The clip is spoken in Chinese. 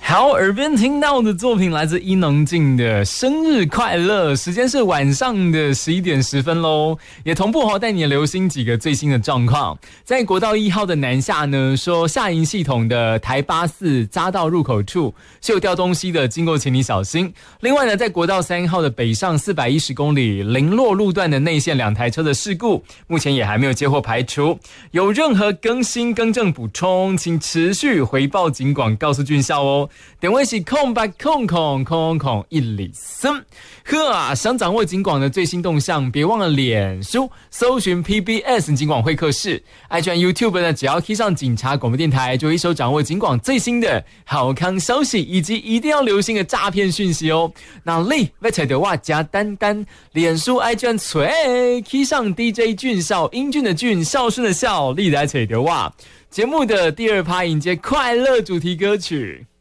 好，耳边听到的作品来自伊能静的生日快乐，时间是晚上的11点10分咯，也同步带你留心几个最新的状况。在国道1号的南下呢，说下营系统的台84匝道入口处是有掉东西的，经过请你小心。另外呢，在国道3号的北上410公里林落路段的内线2台车的事故，目前也还没有接获排除。有任何更新更正补充，请持续回报警广告诉俊孝哦。电话是0800000103。呵啊，想掌握警广的最新动向，别忘了脸书搜寻 PBS 警广会客室，爱看 YouTube 呢，只要 key 上警察广播电台，就一手掌握警广最新的好康消息，以及一定要留心的诈骗讯息哦。那你要找到我加丹丹，脸书爱看吹 key 上 DJ 俊孝，英俊的俊，孝顺的孝，你来找到我。节目的第2趴迎接快乐主题歌曲。